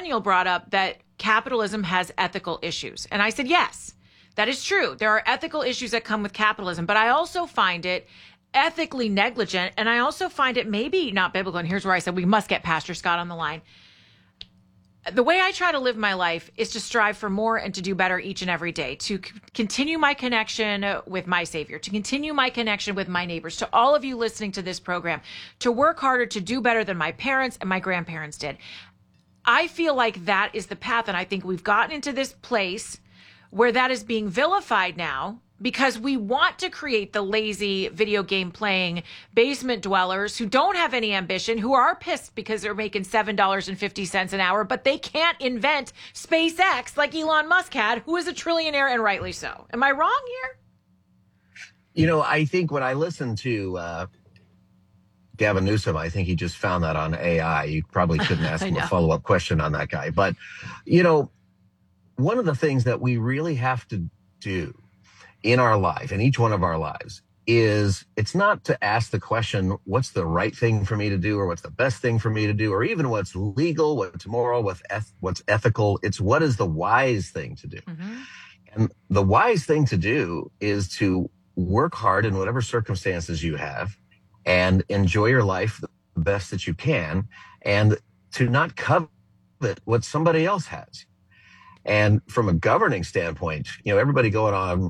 Daniel brought up that capitalism has ethical issues. And I said, yes, that is true. There are ethical issues that come with capitalism, but I also find it ethically negligent. And I also find it maybe not biblical. And here's where I said, we must get Pastor Scott on the line. The way I try to live my life is to strive for more and to do better each and every day, to continue my connection with my Savior, to continue my connection with my neighbors, to all of you listening to this program, to work harder, to do better than my parents and my grandparents did. I feel like that is the path. And I think we've gotten into this place where that is being vilified now because we want to create the lazy video game playing basement dwellers who don't have any ambition, who are pissed because they're making $7.50 an hour, but they can't invent SpaceX like Elon Musk had, who is a trillionaire, and rightly so. Am I wrong here? You know, I think when I listen to Gavin Newsom, I think he just found that on AI. You probably shouldn't ask him a follow-up question on that guy. But, you know, one of the things that we really have to do in our life, in each one of our lives, is it's not to ask the question, what's the right thing for me to do, or what's the best thing for me to do, or even what's legal, what's moral, what's ethical. It's what is the wise thing to do. Mm-hmm. And the wise thing to do is to work hard in whatever circumstances you have and enjoy your life the best that you can, and to not covet what somebody else has. And from a governing standpoint, you know, everybody going on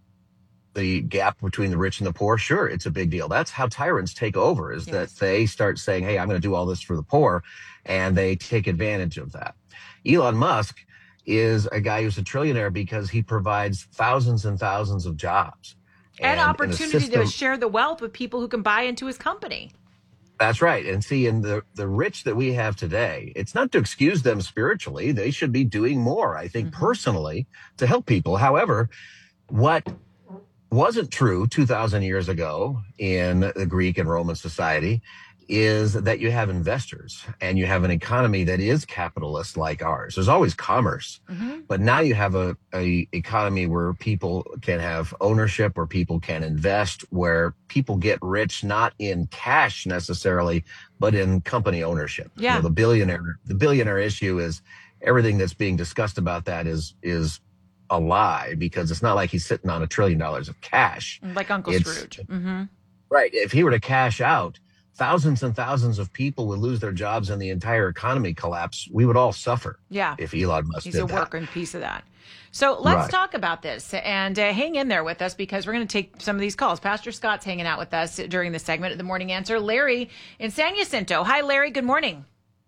the gap between the rich and the poor, sure, it's a big deal. That's how tyrants take over, is that they start saying, hey, I'm going to do all this for the poor, and they take advantage of that. Elon Musk is a guy who's a trillionaire because he provides thousands and thousands of jobs. And opportunity to share the wealth with people who can buy into his company. That's right. And see, in the rich that we have today, it's not to excuse them spiritually. They should be doing more, I think, personally, to help people. However, what wasn't true 2,000 years ago in the Greek and Roman society is that you have investors and you have an economy that is capitalist like ours. There's always commerce, but now you have a economy where people can have ownership, where people can invest, where people get rich not in cash necessarily, but in company ownership. Yeah. You know, the billionaire issue is everything that's being discussed about that is a lie, because it's not like he's sitting on $1 trillion of cash. Like Uncle Scrooge. Right. If he were to cash out, thousands and thousands of people would lose their jobs and the entire economy collapse. We would all suffer. Yeah. If Elon Musk He's did a that. working piece of that. So let's talk about this, and hang in there with us, because we're going to take some of these calls. Pastor Scott's hanging out with us during the segment of The Morning Answer. Larry in San Jacinto. Hi, Larry. Good morning.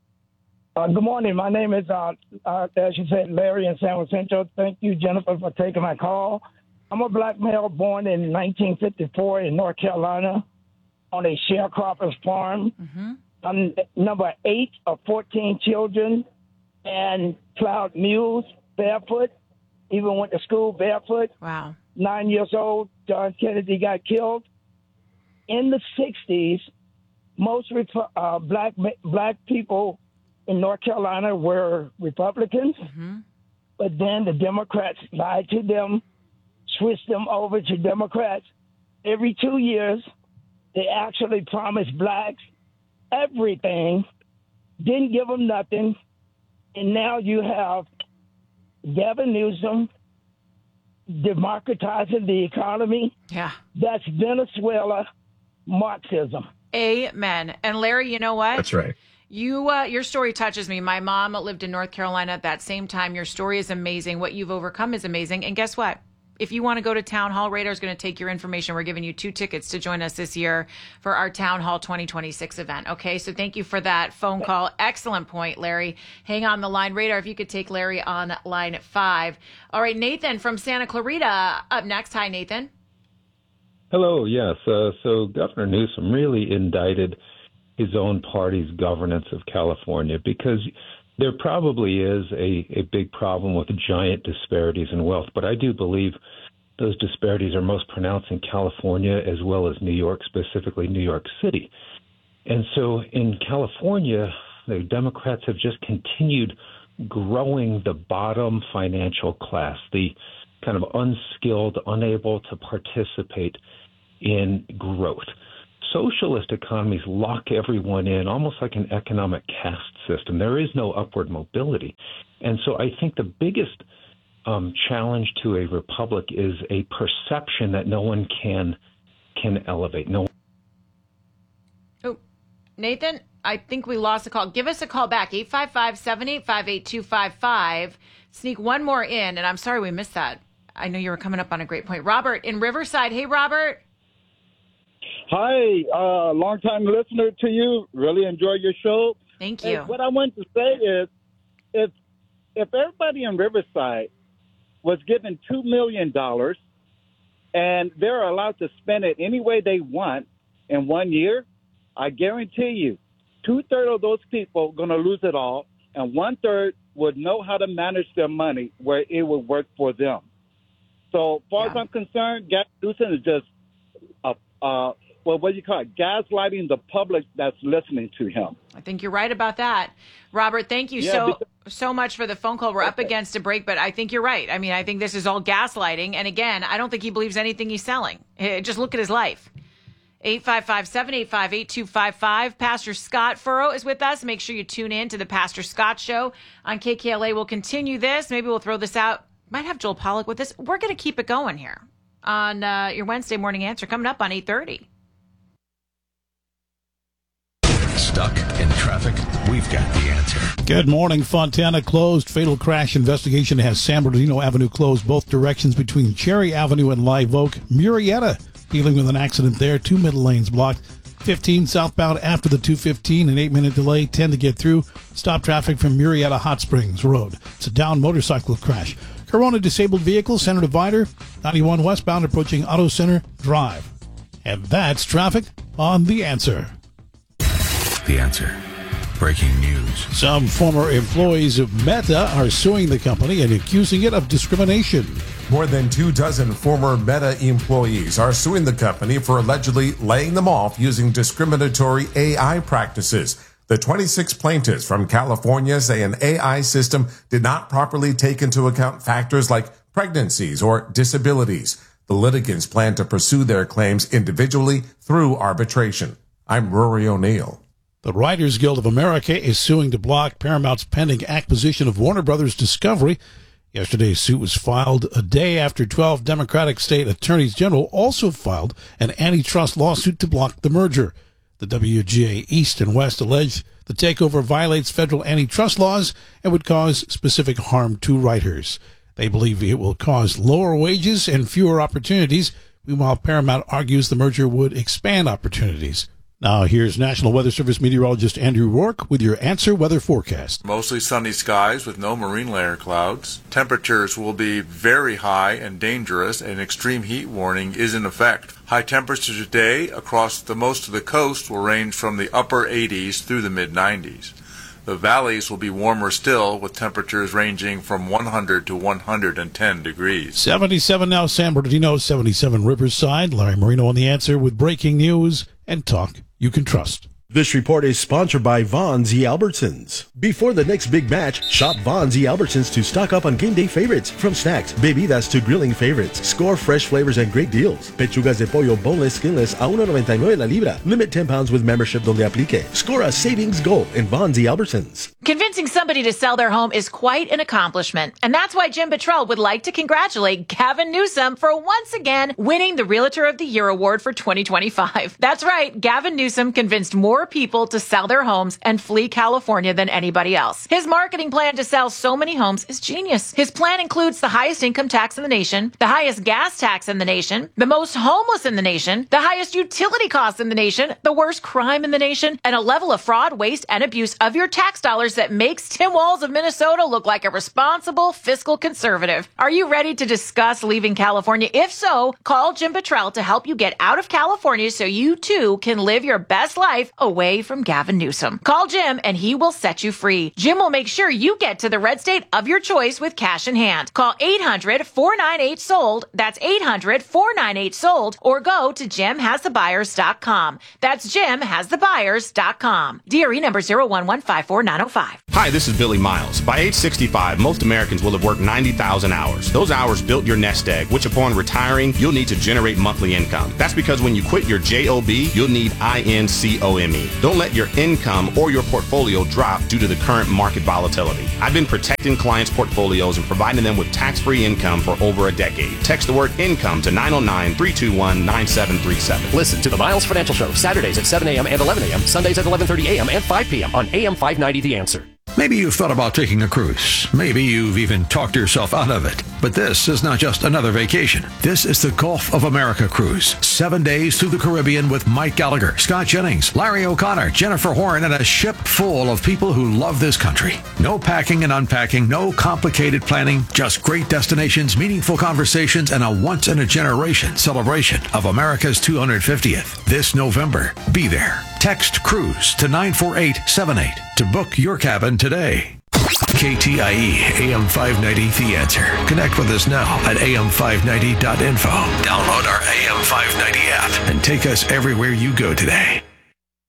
Good morning. My name is, as you said, Larry in San Jacinto. Thank you, Jennifer, for taking my call. I'm a black male born in 1954 in North Carolina on a sharecropper's farm. I'm number 8 of 14 children, and plowed mules barefoot, even went to school barefoot. Wow. 9 years old, John Kennedy got killed. In the 60s, most black people in North Carolina were Republicans, but then the Democrats lied to them, switched them over to Democrats. Every 2 years, they actually promised blacks everything, didn't give them nothing, and now you have Gavin Newsom democratizing the economy. Yeah. That's Venezuela Marxism. Amen. And Larry, you know what? That's right. Your story touches me. My mom lived in North Carolina at that same time. Your story is amazing. What you've overcome is amazing. And guess what? If you want to go to Town Hall, Radar's going to take your information. We're giving you 2 tickets to join us this year for our Town Hall 2026 event. Okay, so thank you for that phone call. Excellent point, Larry. Hang on the line. Radar, if you could take Larry on line 5. All right, Nathan from Santa Clarita up next. Hi, Nathan. Hello, yes. So Governor Newsom really indicted his own party's governance of California, because there probably is a big problem with giant disparities in wealth. But I do believe those disparities are most pronounced in California as well as New York, specifically New York City. And so in California, the Democrats have just continued growing the bottom financial class, the kind of unskilled, unable to participate in growth. Socialist economies lock everyone in, almost like an economic caste system. There is no upward mobility. And so I think the biggest challenge to a republic is a perception that no one can elevate. No. Oh, Nathan, I think we lost a call. Give us a call back, 855-785-8255. Sneak one more in, and I'm sorry we missed that. I know you were coming up on a great point. Robert in Riverside. Hey, Robert. Hi, long-time listener to you. Really enjoy your show. Thank you. And what I want to say is, if everybody in Riverside was given $2 million and they're allowed to spend it any way they want in 1 year, I guarantee you, 2/3 of those people are going to lose it all, and 1/3 would know how to manage their money where it would work for them. So, as far as I'm concerned, Gavin Newsom is just what do you call it? Gaslighting the public that's listening to him. I think you're right about that. Robert, thank you so much for the phone call. We're up against a break, but I think you're right. I mean, I think this is all gaslighting. And again, I don't think he believes anything he's selling. Just look at his life. 855-785-8255. Pastor Scott Furrow is with us. Make sure you tune in to the Pastor Scott Show on KKLA. We'll continue this. Maybe we'll throw this out. Might have Joel Pollack with us. We're going to keep it going here on your Wednesday morning answer coming up on 8:30. Stuck in traffic? We've got the answer. Good morning. Fontana closed. Fatal crash investigation has San Bernardino Avenue closed both directions between Cherry Avenue and Live Oak. Murrieta dealing with an accident there. 2 middle lanes blocked. 15 southbound after the 215. An 8-minute delay. 10 to get through. Stop traffic from Murrieta Hot Springs Road. It's a down motorcycle crash. Corona disabled vehicle, center divider. 91 westbound approaching Auto Center Drive. And that's traffic on The Answer. The Answer. Breaking news. Some former employees of Meta are suing the company and accusing it of discrimination. More than 24 former Meta employees are suing the company for allegedly laying them off using discriminatory AI practices. The 26 plaintiffs from California say an AI system did not properly take into account factors like pregnancies or disabilities. The litigants plan to pursue their claims individually through arbitration. I'm Rory O'Neill. The Writers Guild of America is suing to block Paramount's pending acquisition of Warner Brothers Discovery. Yesterday's suit was filed a day after 12 Democratic state attorneys general also filed an antitrust lawsuit to block the merger. The WGA East and West allege the takeover violates federal antitrust laws and would cause specific harm to writers. They believe it will cause lower wages and fewer opportunities. Meanwhile, Paramount argues the merger would expand opportunities. Now, here's National Weather Service meteorologist Andrew Rourke with your Answer Weather Forecast. Mostly sunny skies with no marine layer clouds. Temperatures will be very high and dangerous. An extreme heat warning is in effect. High temperatures today across most of the coast will range from the upper 80s through the mid-90s. The valleys will be warmer still, with temperatures ranging from 100 to 110 degrees. 77 now, San Bernardino, 77 Riverside. Larry Marino on The Answer with breaking news and talk you can trust. This report is sponsored by Vons E. Albertsons. Before the next big match, shop Vons E. Albertsons to stock up on game day favorites. From snacks, bebidas to grilling favorites. Score fresh flavors and great deals. Pechugas de pollo boneless, skinless a $1.99 la libra. Limit 10 pounds with membership donde aplique. Score a savings goal in Vons E. Albertsons. Convincing somebody to sell their home is quite an accomplishment. And that's why Jim Buttrell would like to congratulate Gavin Newsom for once again winning the Realtor of the Year award for 2025. That's right. Gavin Newsom convinced more people to sell their homes and flee California than anybody else. His marketing plan to sell so many homes is genius. His plan includes the highest income tax in the nation, the highest gas tax in the nation, the most homeless in the nation, the highest utility costs in the nation, the worst crime in the nation, and a level of fraud, waste, and abuse of your tax dollars that makes Tim Walz of Minnesota look like a responsible fiscal conservative. Are you ready to discuss leaving California? If so, call Jim Buttrell to help you get out of California so you too can live your best life away from Gavin Newsom. Call Jim and he will set you free. Jim will make sure you get to the red state of your choice with cash in hand. Call 800-498-SOLD. That's 800-498-SOLD, or go to jimhasthebuyers.com. That's jimhasthebuyers.com. DRE number 01154-905. Hi, this is Billy Miles. By age 65, most Americans will have worked 90,000 hours. Those hours built your nest egg, which upon retiring, you'll need to generate monthly income. That's because when you quit your JOB, you'll need INCOME. me. Don't let your income or your portfolio drop due to the current market volatility. I've been protecting clients' portfolios and providing them with tax-free income for over a decade. Text the word income to 909-321-9737. Listen to the Miles Financial Show, Saturdays at 7 a.m. and 11 a.m., Sundays at 11:30 a.m. and 5 p.m. on AM 590 The Answer. Maybe you've thought about taking a cruise. Maybe you've even talked yourself out of it. But this is not just another vacation. This is the Gulf of America cruise. 7 days through the Caribbean with Mike Gallagher, Scott Jennings, Larry O'Connor, Jennifer Horn, and a ship full of people who love this country. No packing and unpacking, no complicated planning, just great destinations, meaningful conversations, and a once-in-a-generation celebration of America's 250th. This November, be there. Text CRUISE to 94878 to book your cabin today. KTIE AM 590 The Answer. Connect with us now at am590.info. Download our AM 590 app and take us everywhere you go today.